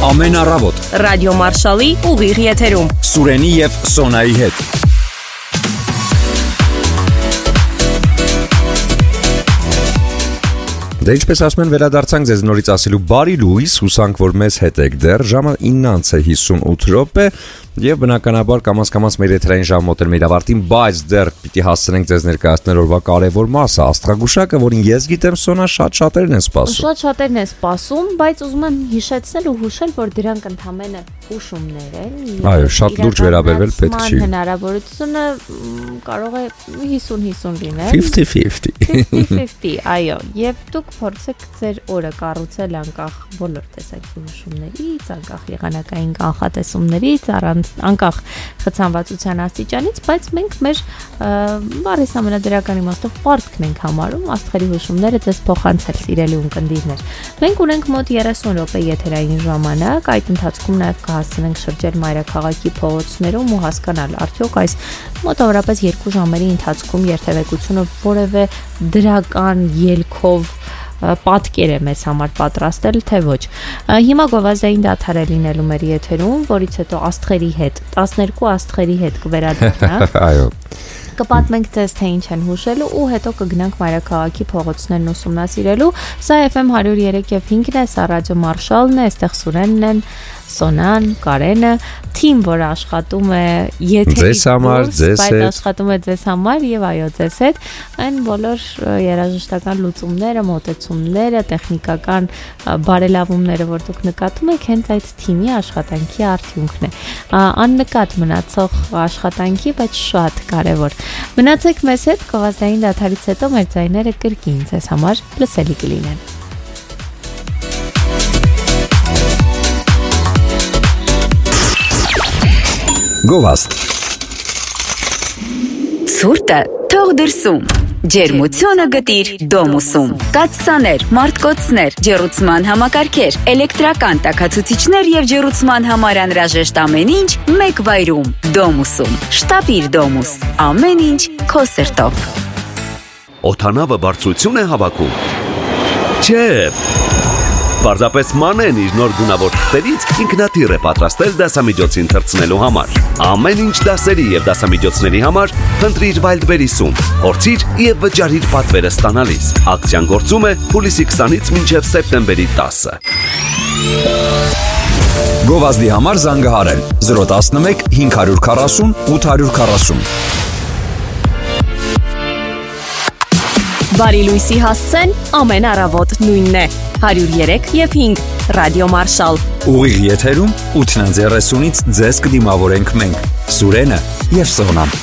Ամեն առավոտ Ռադիո Մարշալի ուղիղ եթերում Սուրենի և Սոնայի հետ Դե ինչպես ասում են վերադարձանք ձեզ նորից ասելու բարի լույս, հուսանք որ մեզ հետ եք դեռ, ժամը 9:58 րոպե Եվ բնականաբար կամաց-կամաց մեր եթերային ժամը մոտենում է իր ավարտին, բայց դեռ պիտի հասցնենք ձեզ ներկայացնել օրվա կարևոր մասը, աստղագուշակը, որին ես գիտեմ Սոնա շատ-շատերն են սպասում։ Շատ-շատերն են սպասում, բայց ուզում եմ հիշեցնել ու հուշել, որ դրանք ընդհանրապես հուշումներ են։ Այո, շատ լուրջ վերաբերվել պետք չի։ Հնարավորությունը կարող է 50-50 լինել։ 50-50, այո, եւ դուք փորձեք ձեր օրը կառուցել անկախ բոլոր տեսակի հուշումներից, անկախ եղանակային կանխատեսումներից, անկախ խցանվածության աստիճանից, բայց մենք մեր բառի ամենադրական իմաստով պարտքն ենք համարում աստղերի հուշումները ձեզ փոխանցել սիրելի ունկնդիրներ։ Մենք ունենք մոտ 30 րոպե եթերային ժամանակ, այդ ընթացքում նաև կհասցնենք շրջել մայրաքաղաքի փողոցներում ու հասկանալ արդյոք այս մոտավորապես 2 ժամերի ընթացքում երթևեկությունը որևէ դրական ելքով պատկեր է մեզ համար պատրաստել, թե ոչ։ Հիմա գովազդային դադար է լինելու մեր եթերում, որից հետո աստղերի հետ, 12 աստղերի հետ կվերադառնանք։ Այո։ Կպատմենք ձեզ, թե ինչ են հուշելու ու հետո կգնանք մայրաքաղաքի փողոցներն ուսումնասիրելու։ Սա FM 103.5-ն է, սա Ռադիո Մարշալն է, այստեղ Սուրենն են, Սոնան, Կարենը, թիմ, որ աշխատում է եթերից դուրս, բայց աշխատում է ձեզ համար եւ այո, ձեզ հետ, այն բոլոր երաժշտական լուծումները, մոտեցումները, տեխնիկական բարելավումները, որ դուք նկատում եք, հենց այդ թիմի աշխատանքի արդյունքն է։ Աննկատ մնացող աշխատանքի, բայց շատ կարևոր։ Մնացեք մեզ հետ, գովազդային դադարից հետո մեր ձայները կրկին ձեզ համար լսելի կլինեն։ Գովազդ Ցուրտը թող դրսում Ջերմությունը գտիր Դոմուսում Կաթսաներ, մարտկոցներ, ջեռուցման համակարգեր, էլեկտրական տաքացուցիչներ եւ ջեռուցման համար անհրաժեշտ ամեն ինչ մեկ վայրում Դոմուսում Շտապիր Դոմուս Ամեն ինչ քո սրտով Օթանավը բարձրություն է հավաքում Չէ Պարզապես մանեն իր նոր գունավոր թղթերից ինքնաթիռ է պատրաստել դասամիջոցին թռցնելու համար։ Ամեն ինչ դասերի եւ դասամիջոցների համար խնդրիր Wildberries-ում, փորձիր եւ վճարիր պատվերը ստանալիս։ Ակցիան գործում է հուլիսի 20-ից մինչև սեպտեմբերի 10-ը։ Գովազդի համար զանգահարել 011 540 840 Բարի լույսի հասցեն ամեն առավոտ նույնն է 103 և 5 Ռադիո Մարշալ Ուղիղ եթերում 8:30-ից ձեզ կդիմավորենք մենք Սուրենը և Սոնան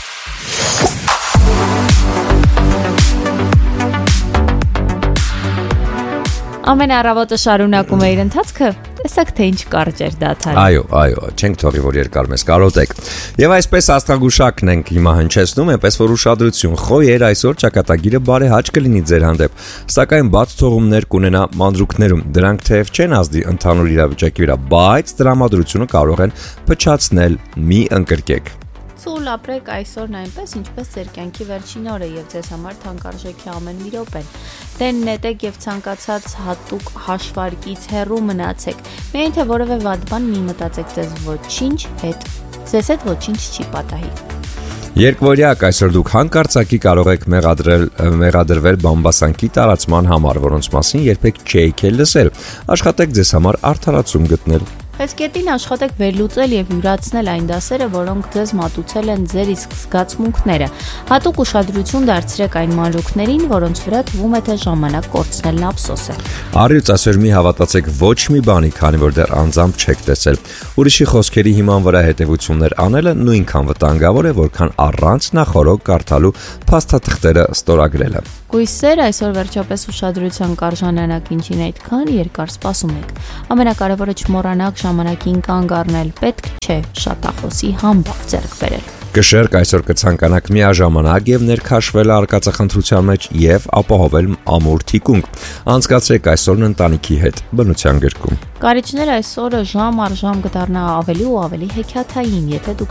Ամեն առավոտը շարունակում է իր ընթացքը, տեսեք թե ինչ կարճ էր դադարը։ Այո, չենք թողի, որ երկար մեզ կարոտեք։ Եվ այսպես աստղագուշակն ենք հիմա հնչեցնում, այնպես որ ուշադրություն, խոյեր այսօր ճակատագիրը բարեհաճ կլինի ձեր հանդեպ, սակայն բաց թողումներ կունենա մանրուքներում, դրանք թեև չեն ազդի ընդհանուր իրավիճակի վրա, բայց տրամադրությունը կարող են փչացնել, մի ընկրկեք։ Ցուլ ապրեք այսօրն այնպես, ինչպես ձեր կյանքի վերջին օրը եւ ձեզ համար թանկարժեք է ամեն մի րոպեն։ Դեն նետեք եւ ցանկացած հատուկ հաշվարկից հեռու մնացեք։ Միայն թե որևէ վատ բան մի մտածեք ձեզ ոչինչ հետ։ Ձեզ հետ ոչինչ չի պատահի։ Երկվորյակ այսօր դուք հանկարծակի կարող եք մեղադրվել բամբասանքի տարածման համար, որոնց մասին երբեք չեք լսել։ Աշխատեք ձեզ համար արդարացում գտնել։ Հեսկետին աշխատեք վերլուծել եւ յուրացնել այն դասերը, որոնք ձեզ մատուցել են ձեր իսկ զգացմունքները։ Հատուկ ուշադրություն դարձրեք այն մանրուքներին, որոնց վրա թվում է թե ժամանակ կորցնելն ափսոս է։ Առյուծ այսօր մի հավատացեք ոչ մի բանի, քանի որ դեռ անձամբ չեք տեսել։ Ուրիշի խոսքերի հիման վրա հետևություններ անելը նույնքան վտանգավոր է, որքան առանց նախորոք կարդալու փաստաթղթերը ստորագրելը։ Գույսեր այսօր վերջապես ուշադրության կարժանանակ ինչին այդքան երկար սպասում եք։ Ամենակարևորը չմոռանաք ժամանակին կանգ առնել, պետք չէ շատախոսի համբավ ձեռք բերել։ Կշերք այսօր կցանկանաք միաժամանակ եւ ներքաշվել արկածախնդրության մեջ եւ ապահովել ամուր թիկունք։ Անցկացրեք այսօրն ընտանիքի հետ բնության գրկում։ Կարիճները այսօրը ժամ առ ժամ կդառնա ավելի ու ավելի հեքիաթային, եթե դուք